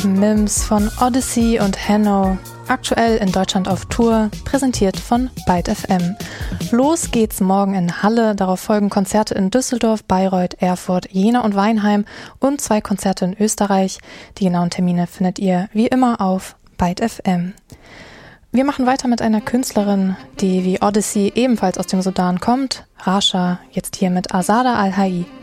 Mims von Odyssey und Hanno, aktuell in Deutschland auf Tour, präsentiert von Byte FM. Los geht's morgen in Halle, darauf folgen Konzerte in Düsseldorf, Bayreuth, Erfurt, Jena und Weinheim und 2 Konzerte in Österreich. Die genauen Termine findet ihr wie immer auf Byte FM. Wir machen weiter mit einer Künstlerin, die wie Odyssey ebenfalls aus dem Sudan kommt, Rasha, jetzt hier mit Azada Al-Hai.